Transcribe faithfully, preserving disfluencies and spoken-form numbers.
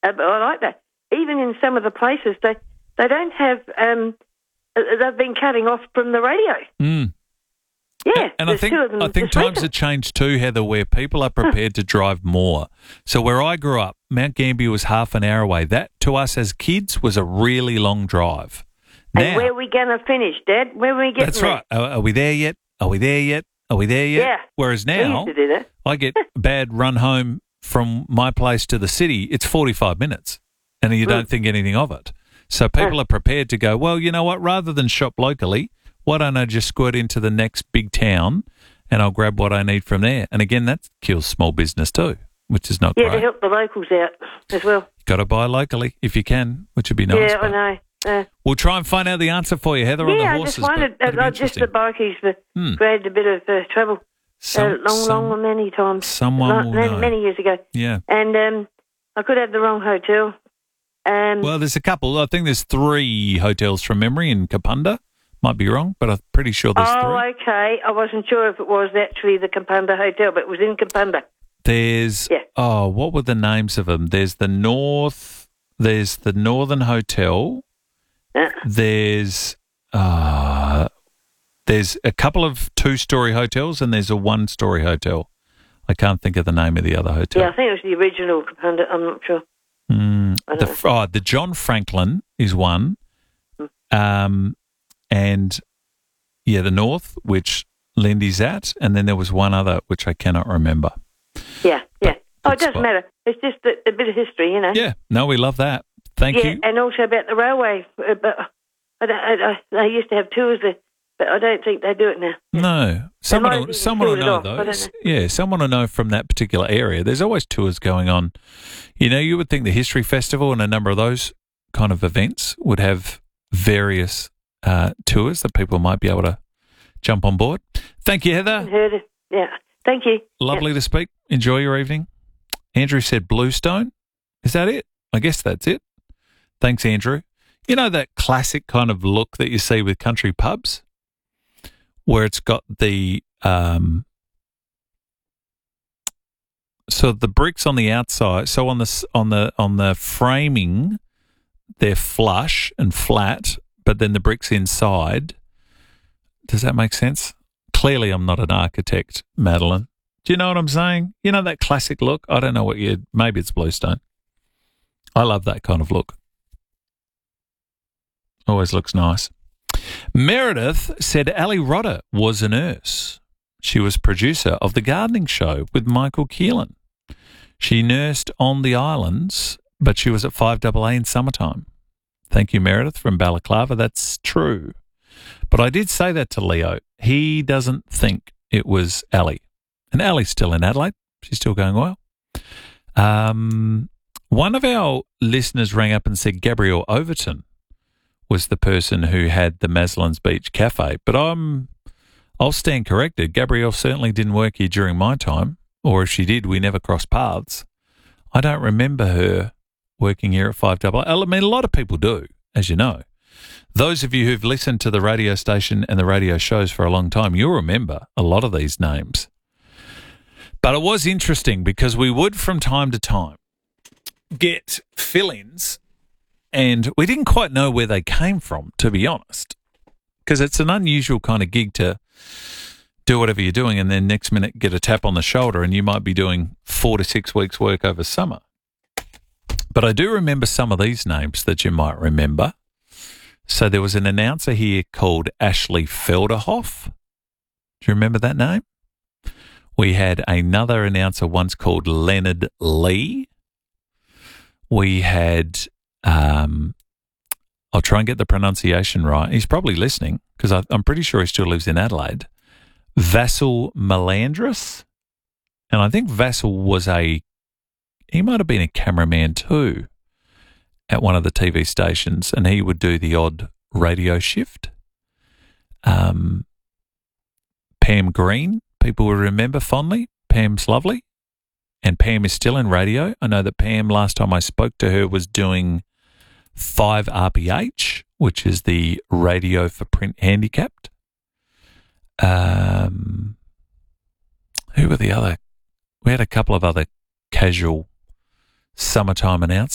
Uh, but I like that. Even in some of the places, they they don't have. Um, uh, they've been cutting off from the radio. Mm. Yeah, and I think I think times have changed too, Heather, where people are prepared to drive more. So where I grew up, Mount Gambier was half an hour away. That to us as kids was a really long drive. Now, and where are we going to finish, Dad? Where are we getting? That's right. Are, are we there yet? Are we there yet? Are we there yet? Yeah. Whereas now, we used to do that. I get a bad run home from my place to the city. It's forty-five minutes, and you don't mm. think anything of it. So people uh. are prepared to go, well, you know what? Rather than shop locally, why don't I just squirt into the next big town and I'll grab what I need from there? And again, that kills small business too, which is not yeah, great. Yeah, to help the locals out as well. Got to buy locally if you can, which would be nice. Yeah, I know. Uh, we'll try and find out the answer for you, Heather, yeah, on the horses. I just wondered, uh, just the bikies hmm. created a bit of uh, trouble some, uh, long, some, long, many times. Someone long, will many, know. Many years ago. Yeah. And um, I could have the wrong hotel. Um, well, there's a couple. I think there's three hotels from memory in Kapunda. Might be wrong, but I'm pretty sure there's oh, three. Oh, okay. I wasn't sure if it was actually the Kapunda Hotel, but it was in Kapunda. There's, yeah. oh, what were the names of them? There's the North, there's the Northern Hotel. Uh. There's, uh, there's a couple of two-story hotels and there's a one-story hotel. I can't think of the name of the other hotel. Yeah, I think it was the original Kapunda. I'm not sure. Mm, the, oh, the John Franklin is one. Mm. Um, and, yeah, the North, which Lindy's at, and then there was one other, which I cannot remember. Yeah, yeah. Oh, it doesn't spot. matter. It's just a, a bit of history, you know. Yeah, no, we love that. Thank yeah, you. And also about the railway. Uh, but I don't, I, I, they used to have tours there, but I don't think they do it now. No. Someone will, someone will know, though. Know. Yeah, someone will know from that particular area. There's always tours going on. You know, you would think the History Festival and a number of those kind of events would have various uh, tours that people might be able to jump on board. Thank you, Heather. Heard it. Yeah. Thank you. Lovely yeah. to speak. Enjoy your evening. Andrew said Bluestone. Is that it? I guess that's it. Thanks, Andrew. You know that classic kind of look that you see with country pubs where it's got the um, so the bricks on the outside, so on the on the on the framing they're flush and flat, but then the bricks inside. Does that make sense? Clearly, I'm not an architect, Madeline. Do you know what I'm saying? You know that classic look? I don't know what you... Maybe it's Bluestone. I love that kind of look. Always looks nice. Meredith said Ali Rodder was a nurse. She was producer of The Gardening Show with Michael Keelan. She nursed on the islands, but she was at five A A in summertime. Thank you, Meredith, from Balaclava. That's true. But I did say that to Leo. He doesn't think it was Ali. And Ali's still in Adelaide. She's still going well. Um, one of our listeners rang up and said Gabrielle Overton was the person who had the Maslins Beach Cafe. But I'm, I'll stand corrected. Gabrielle certainly didn't work here during my time. Or if she did, we never crossed paths. I don't remember her working here at five A A. I mean, a lot of people do, as you know. Those of you who've listened to the radio station and the radio shows for a long time, you'll remember a lot of these names. But it was interesting because we would, from time to time, get fill-ins and we didn't quite know where they came from, to be honest, because it's an unusual kind of gig to do whatever you're doing and then next minute get a tap on the shoulder and you might be doing four to six weeks' work over summer. But I do remember some of these names that you might remember. So there was an announcer here called Ashley Felderhoff. Do you remember that name? We had another announcer once called Leonard Lee. We had, um, I'll try and get the pronunciation right. He's probably listening because I'm pretty sure he still lives in Adelaide. Vassal Melandris. And I think Vassal was a, he might have been a cameraman too at one of the T V stations, and he would do the odd radio shift. Um, Pam Green, people will remember fondly. Pam's lovely. And Pam is still in radio. I know that Pam, last time I spoke to her, was doing five R P H, which is the radio for print handicapped. Um, who were the other? We had a couple of other casual summertime announcers.